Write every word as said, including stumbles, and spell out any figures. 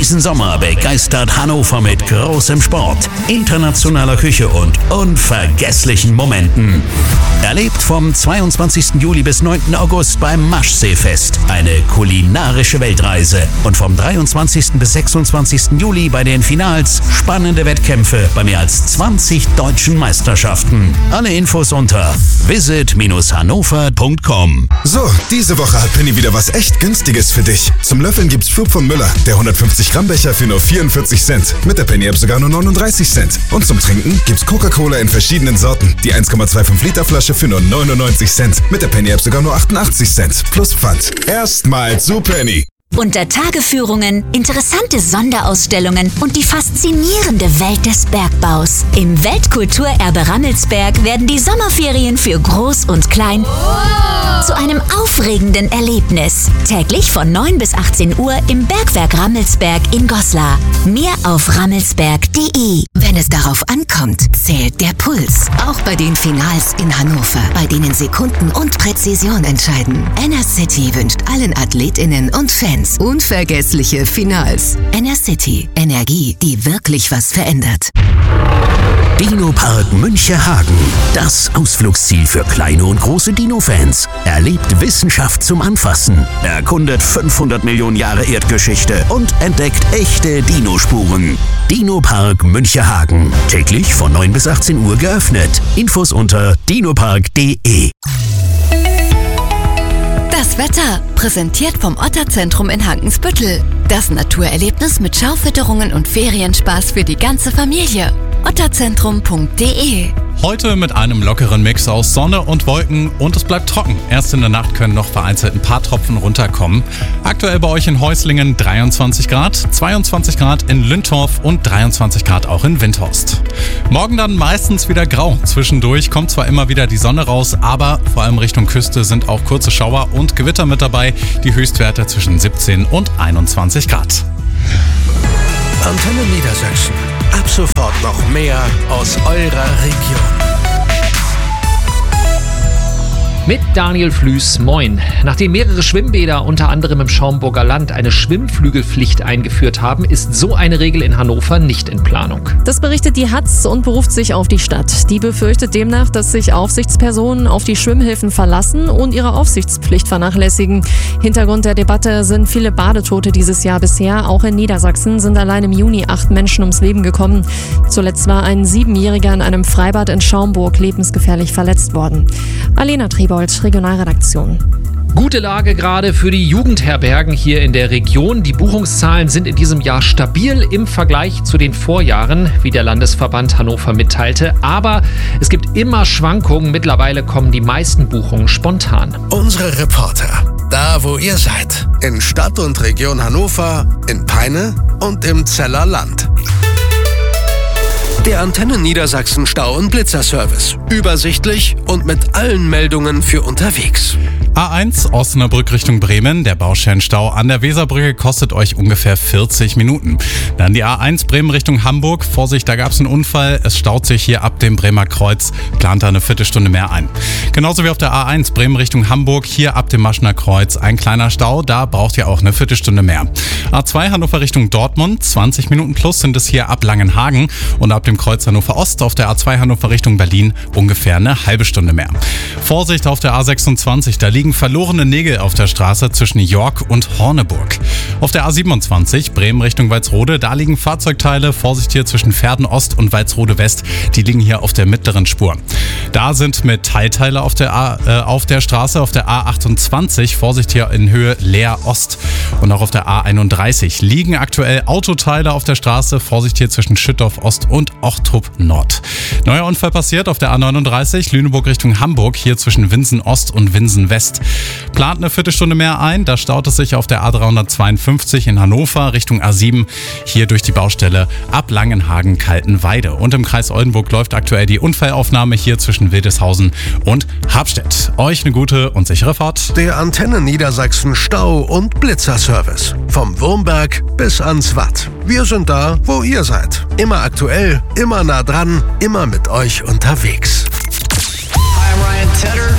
Diesen Sommer begeistert Hannover mit großem Sport, internationaler Küche und unvergesslichen Momenten. Erlebt vom zweiundzwanzigsten Juli bis neunten August beim Maschseefest eine kulinarische Weltreise und vom dreiundzwanzigsten bis sechsundzwanzigsten Juli bei den Finals spannende Wettkämpfe bei mehr als zwanzig deutschen Meisterschaften. Alle Infos unter visit hannover punkt com. So, diese Woche hat Penny wieder was echt Günstiges für dich. Zum Löffeln gibt's Flug von Müller, der hundertfünfzig Gramm Becher für nur vierundvierzig Cent. Mit der Penny-App sogar nur neununddreißig Cent. Und zum Trinken gibt's Coca-Cola in verschiedenen Sorten. Die eins Komma fünfundzwanzig Liter Flasche für nur neunundneunzig Cent. Mit der Penny-App sogar nur achtundachtzig Cent. Plus Pfand. Erstmal zu Penny. Unter Tageführungen, interessante Sonderausstellungen und die faszinierende Welt des Bergbaus. Im Weltkulturerbe Rammelsberg werden die Sommerferien für Groß und Klein zu einem aufregenden Erlebnis. Täglich von neun bis achtzehn Uhr im Bergwerk Rammelsberg in Goslar. Mehr auf rammelsberg punkt de. Wenn es darauf ankommt, zählt der Puls. Auch bei den Finals in Hannover, bei denen Sekunden und Präzision entscheiden. Enercity wünscht allen AthletInnen und Fans unvergessliche Finals. Enercity. Energie, die wirklich was verändert. Dino-Park Münchehagen. Das Ausflugsziel für kleine und große Dino-Fans. Erlebt Wissenschaft zum Anfassen. Erkundet fünfhundert Millionen Jahre Erdgeschichte und entdeckt echte Dinospuren. Dino-Park Münchehagen. Täglich von neun bis achtzehn Uhr geöffnet. Infos unter dinopark punkt de. Das Wetter, präsentiert vom Otterzentrum in Hankensbüttel. Das Naturerlebnis mit Schaufütterungen und Ferienspaß für die ganze Familie. otterzentrum punkt de. Heute mit einem lockeren Mix aus Sonne und Wolken und es bleibt trocken. Erst in der Nacht können noch vereinzelt ein paar Tropfen runterkommen. Aktuell bei euch in Häuslingen dreiundzwanzig Grad, zweiundzwanzig Grad in Lüntorf und dreiundzwanzig Grad auch in Windhorst. Morgen dann meistens wieder grau. Zwischendurch kommt zwar immer wieder die Sonne raus, aber vor allem Richtung Küste sind auch kurze Schauer und Gewitter mit dabei. Die Höchstwerte zwischen siebzehn und einundzwanzig Grad. Antenne Niedersachsen. Ab sofort noch mehr aus eurer Region. Mit Daniel Flüß, moin. Nachdem mehrere Schwimmbäder, unter anderem im Schaumburger Land, eine Schwimmflügelpflicht eingeführt haben, ist so eine Regel in Hannover nicht in Planung. Das berichtet die Hatz und beruft sich auf die Stadt. Die befürchtet demnach, dass sich Aufsichtspersonen auf die Schwimmhilfen verlassen und ihre Aufsichtspflicht vernachlässigen. Hintergrund der Debatte sind viele Badetote dieses Jahr bisher. Auch in Niedersachsen sind allein im Juni acht Menschen ums Leben gekommen. Zuletzt war ein Siebenjähriger in einem Freibad in Schaumburg lebensgefährlich verletzt worden. Alena Triebold, Regionalredaktion. Gute Lage gerade für die Jugendherbergen hier in der Region. Die Buchungszahlen sind in diesem Jahr stabil im Vergleich zu den Vorjahren, wie der Landesverband Hannover mitteilte. Aber es gibt immer Schwankungen. Mittlerweile kommen die meisten Buchungen spontan. Unsere Reporter, da wo ihr seid. In Stadt und Region Hannover, in Peine und im Zeller Land. Der Antenne Niedersachsen Stau- und Blitzerservice. Übersichtlich und mit allen Meldungen für unterwegs. A eins Osnabrück Richtung Bremen. Der Baustellenstau an der Weserbrücke kostet euch ungefähr vierzig Minuten. Dann die A eins Bremen Richtung Hamburg. Vorsicht, da gab es einen Unfall. Es staut sich hier ab dem Bremer Kreuz. Plant da eine Viertelstunde mehr ein. Genauso wie auf der A eins Bremen Richtung Hamburg. Hier ab dem Maschner Kreuz ein kleiner Stau. Da braucht ihr auch eine Viertelstunde mehr. A zwei Hannover Richtung Dortmund. zwanzig Minuten plus sind es hier ab Langenhagen. Und ab dem Kreuz Hannover Ost auf der A zwei Hannover Richtung Berlin ungefähr eine halbe Stunde mehr. Vorsicht auf der A sechsundzwanzig. Da liegen verlorene Nägel auf der Straße zwischen York und Horneburg. Auf der A siebenundzwanzig Bremen Richtung Walsrode, da liegen Fahrzeugteile. Vorsicht hier zwischen Verden Ost und Walsrode West. Die liegen hier auf der mittleren Spur. Da sind Metallteile auf der, A, äh, auf der Straße. Auf der A achtundzwanzig, Vorsicht hier in Höhe Leer Ost. Und auch auf der A einunddreißig liegen aktuell Autoteile auf der Straße. Vorsicht hier zwischen Schüttorf Ost und Ochtrup Nord. Neuer Unfall passiert auf der A neununddreißig, Lüneburg Richtung Hamburg, hier zwischen Winsen Ost und Winsen West. Plant eine Viertelstunde mehr ein, da staut es sich auf der A dreihundertzweiundfünfzig in Hannover Richtung A sieben, hier durch die Baustelle ab Langenhagen-Kaltenweide. Und im Kreis Oldenburg läuft aktuell die Unfallaufnahme hier zwischen Wildeshausen und Habstedt. Euch eine gute und sichere Fahrt. Der Antenne Niedersachsen Stau- und Blitzerservice. Vom Wurmberg bis ans Watt. Wir sind da, wo ihr seid. Immer aktuell, immer nah dran, immer mit euch unterwegs. Hi, I'm Ryan Tedder.